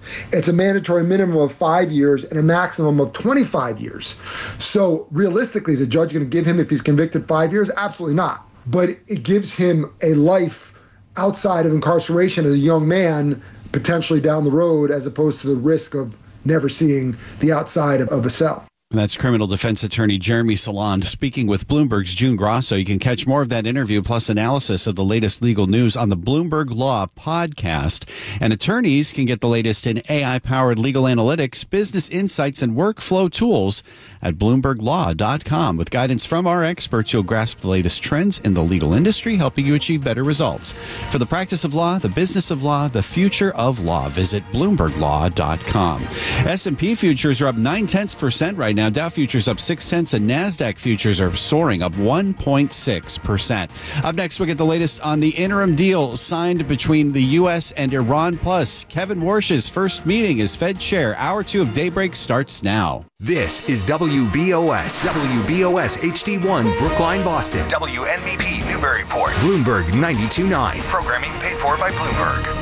It's a mandatory minimum of 5 years and a maximum of 25 years. So realistically, is a judge going to give him, if he's convicted, 5 years? Absolutely not. But it gives him a life outside of incarceration as a young man, potentially down the road, as opposed to the risk of never seeing the outside of a cell. That's criminal defense attorney Jeremy Saland speaking with Bloomberg's June Grosso. You can catch more of that interview plus analysis of the latest legal news on the Bloomberg Law podcast. And attorneys can get the latest in AI-powered legal analytics, business insights, and workflow tools at BloombergLaw.com. With guidance from our experts, you'll grasp the latest trends in the legal industry, helping you achieve better results. For the practice of law, the business of law, the future of law, visit BloombergLaw.com. S&P futures are up 0.9% right now. Dow futures up 0.6, and NASDAQ futures are soaring up 1.6%. Up next, we'll get the latest on the interim deal signed between the U.S. and Iran. Plus, Kevin Warsh's first meeting as Fed chair. Hour 2 of Daybreak starts now. This is WBOS HD1 Brookline, Boston. WNBP Newburyport. Bloomberg 92.9. Programming paid for by Bloomberg.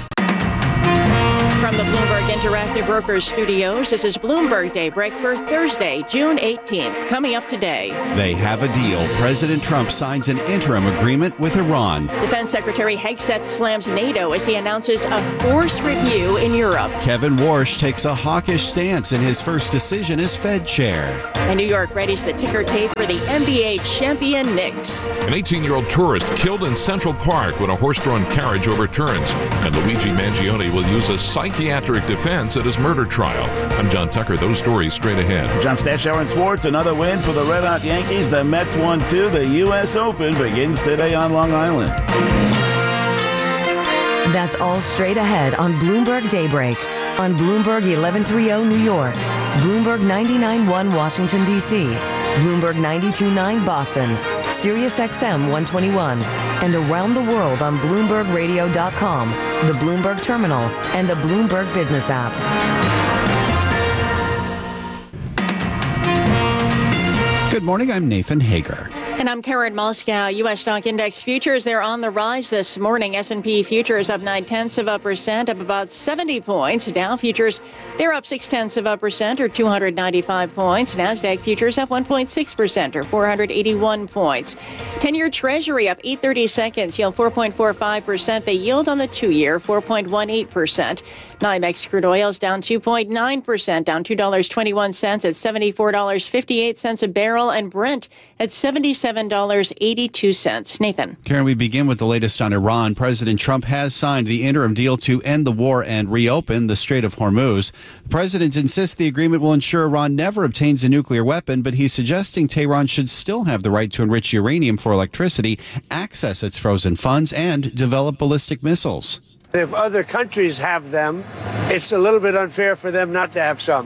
From the Bloomberg Interactive Brokers Studios, this is Bloomberg Daybreak for Thursday, June 18th. Coming up today. They have a deal. President Trump signs an interim agreement with Iran. Defense Secretary Hegseth slams NATO as he announces a force review in Europe. Kevin Warsh takes a hawkish stance in his first decision as Fed chair. And New York readies the ticker tape for the NBA champion Knicks. An 18-year-old tourist killed in Central Park when a horse-drawn carriage overturns. And Luigi Mangione will use a psychiatric defense at his murder trial. I'm John Tucker. Those stories straight ahead. John Stashower in sports. Another win for the Red Hot Yankees. The Mets won 2. The U.S. Open begins today on Long Island. That's all straight ahead on Bloomberg Daybreak. On Bloomberg 1130 New York, Bloomberg 99.1 Washington, D.C., Bloomberg 92.9 Boston, Sirius XM 121, and around the world on BloombergRadio.com, the Bloomberg Terminal, and the Bloomberg Business app. Good morning, I'm Nathan Hager. And I'm Karen Moscow. U.S. stock index futures, they're on the rise this morning. S&P futures up 0.9%, up about 70 points. Dow futures, they're up 0.6%, or 295 points. NASDAQ futures up 1.6%, or 481 points. 10-year Treasury up 8/32, yield 4.45%. The yield on the 2-year, 4.18%. NYMEX crude oil is down 2.9%, down $2.21 at $74.58 a barrel, and Brent at $77.82. Nathan. Karen, we begin with the latest on Iran. President Trump has signed the interim deal to end the war and reopen the Strait of Hormuz. The president insists the agreement will ensure Iran never obtains a nuclear weapon, but he's suggesting Tehran should still have the right to enrich uranium for electricity, access its frozen funds, and develop ballistic missiles. If other countries have them, it's a little bit unfair for them not to have some.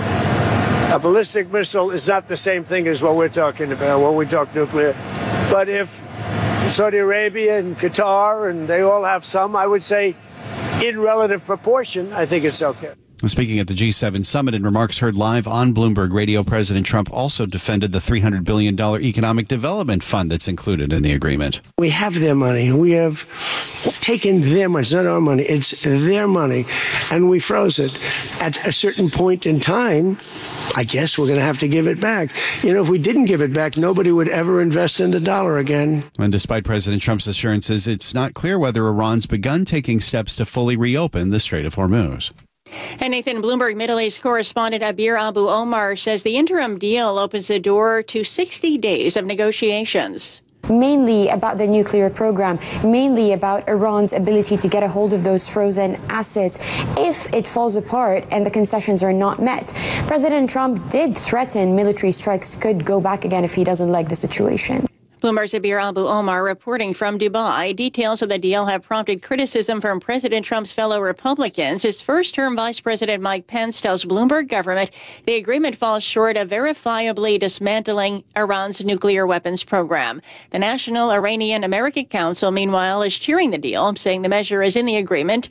A ballistic missile is not the same thing as what we're talking about when we talk nuclear. But if Saudi Arabia and Qatar, and they all have some, I would say in relative proportion, I think it's okay. Speaking at the G7 summit in remarks heard live on Bloomberg Radio, President Trump also defended the $300 billion economic development fund that's included in the agreement. We have their money. We have taken their money. It's not our money. It's their money. And we froze it. At a certain point in time, I guess we're going to have to give it back. You know, if we didn't give it back, nobody would ever invest in the dollar again. And despite President Trump's assurances, it's not clear whether Iran's begun taking steps to fully reopen the Strait of Hormuz. And Nathan, Bloomberg Middle East correspondent Abir Abu Omar says the interim deal opens the door to 60 days of negotiations. Mainly about the nuclear program, mainly about Iran's ability to get a hold of those frozen assets if it falls apart and the concessions are not met. President Trump did threaten military strikes could go back again if he doesn't like the situation. Bloomberg's Abir Abu Omar reporting from Dubai. Details of the deal have prompted criticism from President Trump's fellow Republicans. His first-term Vice President Mike Pence tells Bloomberg government the agreement falls short of verifiably dismantling Iran's nuclear weapons program. The National Iranian-American Council, meanwhile, is cheering the deal, saying the measures in the agreement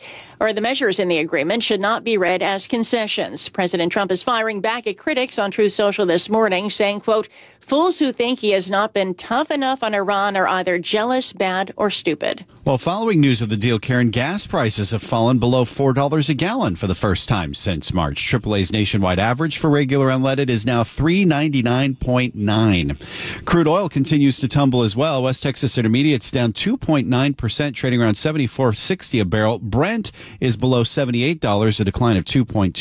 should not be read as concessions. President Trump is firing back at critics on Truth Social this morning, saying, quote, "Fools who think he has not been tough enough enough on Iran are either jealous, bad, or stupid. Well, following news of the deal, Karen, gas prices have fallen below $4 a gallon for the first time since March. AAA's nationwide average for regular unleaded is now $3.99.9. Crude oil continues to tumble as well. West Texas Intermediate's down 2.9%, trading around $74.60 a barrel. Brent is below $78, a decline of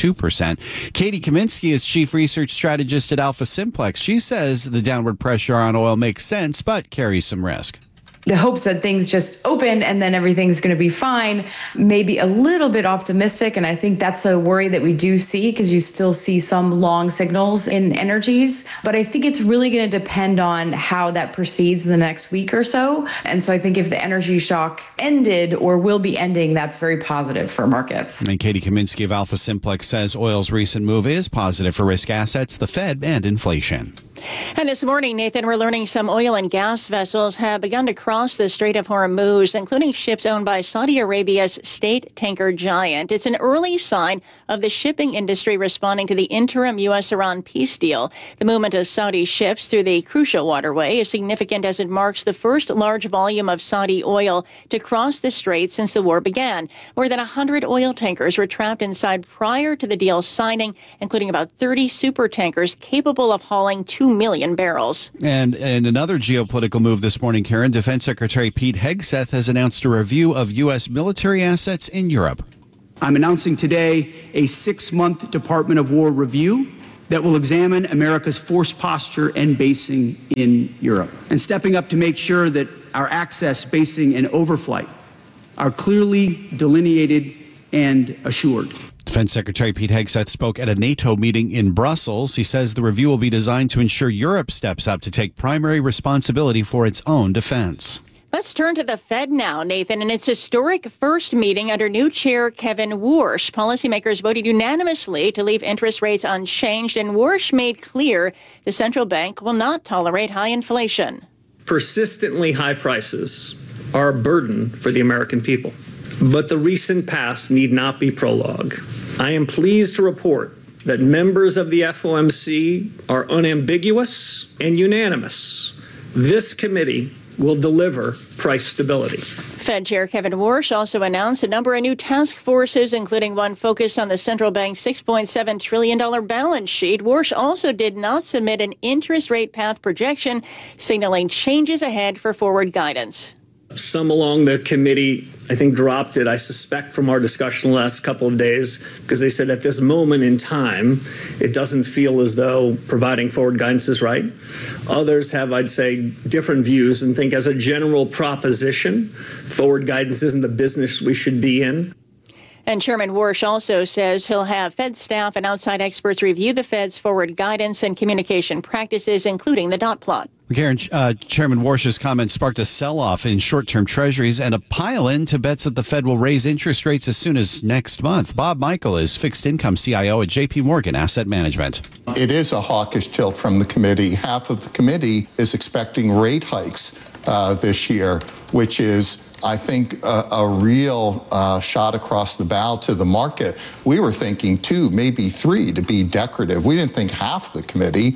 2.2%. Katie Kaminsky is chief research strategist at Alpha Simplex. She says the downward pressure on oil makes sense, but carries some risk. The hopes that things just open and then everything's going to be fine, maybe a little bit optimistic. And I think that's a worry that we do see because you still see some long signals in energies. But I think it's really going to depend on how that proceeds in the next week or so. And so I think if the energy shock ended or will be ending, that's very positive for markets. And Katie Kaminsky of Alpha Simplex says oil's recent move is positive for risk assets, the Fed, and inflation. And this morning, Nathan, we're learning some oil and gas vessels have begun to cross the Strait of Hormuz, including ships owned by Saudi Arabia's state tanker giant. It's an early sign of the shipping industry responding to the interim U.S.-Iran peace deal. The movement of Saudi ships through the crucial waterway is significant as it marks the first large volume of Saudi oil to cross the strait since the war began. More than 100 oil tankers were trapped inside prior to the deal signing, including about 30 super tankers capable of hauling 2 million barrels. And another geopolitical move this morning, Karen, Defense Secretary Pete Hegseth has announced a review of U.S. military assets in Europe. I'm announcing today a 6-month Department of War review that will examine America's force posture and basing in Europe, and stepping up to make sure that our access, basing, and overflight are clearly delineated and assured. Defense Secretary Pete Hegseth spoke at a NATO meeting in Brussels. He says the review will be designed to ensure Europe steps up to take primary responsibility for its own defense. Let's turn to the Fed now, Nathan. In its historic first meeting under new chair Kevin Warsh, policymakers voted unanimously to leave interest rates unchanged, and Warsh made clear the central bank will not tolerate high inflation. Persistently high prices are a burden for the American people, but the recent past need not be prologue. I am pleased to report that members of the FOMC are unambiguous and unanimous. This committee will deliver price stability. Fed Chair Kevin Warsh also announced a number of new task forces, including one focused on the central bank's $6.7 trillion balance sheet. Warsh also did not submit an interest rate path projection, signaling changes ahead for forward guidance. Some along the committee, I think, dropped it, I suspect, from our discussion the last couple of days, because they said at this moment in time, it doesn't feel as though providing forward guidance is right. Others have, I'd say, different views and think as a general proposition, forward guidance isn't the business we should be in. And Chairman Warsh also says he'll have Fed staff and outside experts review the Fed's forward guidance and communication practices, including the dot plot. Karen, Chairman Warsh's comments sparked a sell-off in short-term treasuries and a pile-in to bets that the Fed will raise interest rates as soon as next month. Bob Michael is fixed income CIO at J.P. Morgan Asset Management. It is a hawkish tilt from the committee. Half of the committee is expecting rate hikes this year, which is, I think, a real shot across the bow to the market. We were thinking 2, maybe 3 to be decorative. We didn't think half the committee.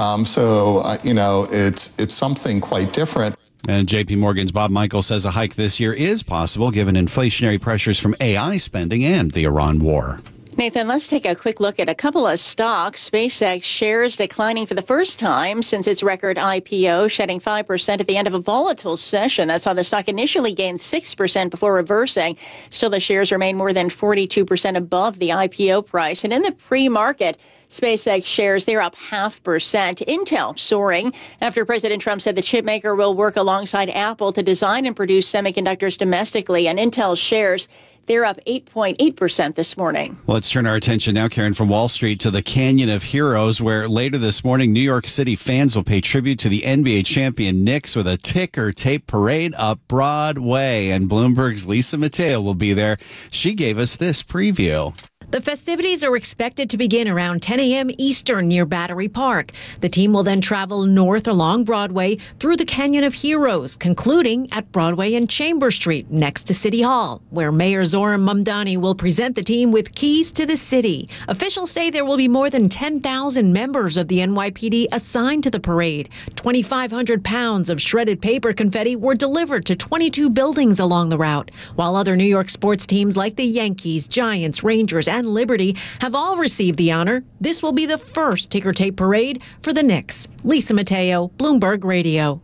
It's something quite different. And J.P. Morgan's Bob Michael says a hike this year is possible given inflationary pressures from AI spending and the Iran war. Nathan, let's take a quick look at a couple of stocks. SpaceX shares declining for the first time since its record IPO, shedding 5% at the end of a volatile session. That saw the stock initially gain 6% before reversing. Still, the shares remain more than 42% above the IPO price. And in the pre-market, SpaceX shares, they're up 0.5%. Intel soaring after President Trump said the chipmaker will work alongside Apple to design and produce semiconductors domestically. And Intel shares, they're up 8.8% this morning. Let's turn our attention now, Karen, from Wall Street to the Canyon of Heroes, where later this morning, New York City fans will pay tribute to the NBA champion Knicks with a ticker tape parade up Broadway. And Bloomberg's Lisa Mateo will be there. She gave us this preview. The festivities are expected to begin around 10 a.m. Eastern near Battery Park. The team will then travel north along Broadway through the Canyon of Heroes, concluding at Broadway and Chambers Street next to City Hall, where Mayor Zoran Mamdani will present the team with keys to the city. Officials say there will be more than 10,000 members of the NYPD assigned to the parade. 2,500 pounds of shredded paper confetti were delivered to 22 buildings along the route, while other New York sports teams like the Yankees, Giants, Rangers, and Liberty have all received the honor. This will be the first ticker tape parade for the Knicks. Lisa Mateo, Bloomberg Radio.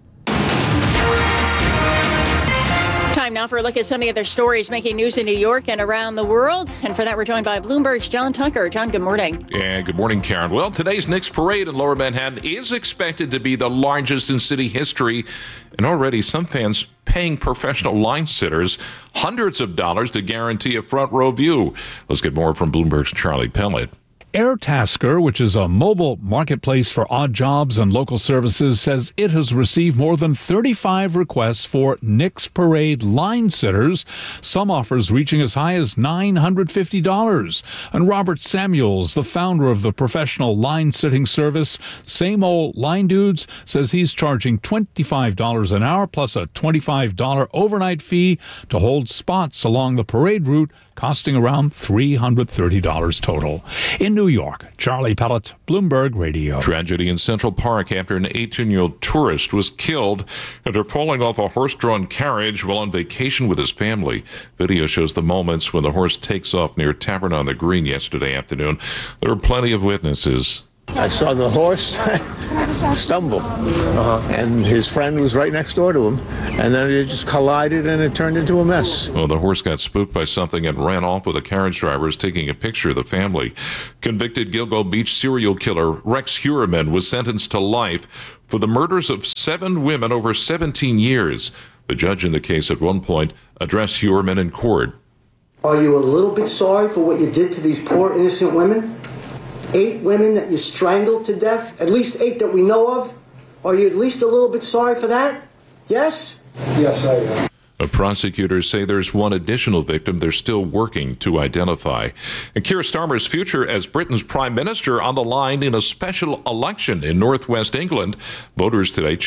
Time now for a look at some of the other stories making news in New York and around the world. And for that, we're joined by Bloomberg's John Tucker. John, good morning. Yeah, good morning, Karen. Well, today's Knicks parade in Lower Manhattan is expected to be the largest in city history. And already some fans paying professional line sitters hundreds of dollars to guarantee a front row view. Let's get more from Bloomberg's Charlie Pellet. Airtasker, which is a mobile marketplace for odd jobs and local services, says it has received more than 35 requests for Knicks Parade line sitters, some offers reaching as high as $950. And Robert Samuels, the founder of the professional line sitting service Same Old Line Dudes, says he's charging $25 an hour plus a $25 overnight fee to hold spots along the parade route, costing around $330 total. In New York, Charlie Pellet, Bloomberg Radio. Tragedy in Central Park after an 18-year-old tourist was killed after falling off a horse-drawn carriage while on vacation with his family. Video shows the moments when the horse takes off near Tavern on the Green yesterday afternoon. There were plenty of witnesses. I saw the horse stumble, and his friend was right next door to him, and then it just collided and it turned into a mess. Well, the horse got spooked by something and ran off with the carriage drivers taking a picture of the family. Convicted Gilgo Beach serial killer Rex Heuermann was sentenced to life for the murders of 7 women over 17 years. The judge in the case at one point addressed Heuermann in court. Are you a little bit sorry for what you did to these poor innocent women? 8 women that you strangled to death, at least 8 that we know of. Are you at least a little bit sorry for that? Yes? Yes, I am. Prosecutors say there's one additional victim they're still working to identify. And Keir Starmer's future as Britain's prime minister on the line in a special election in northwest England. Voters today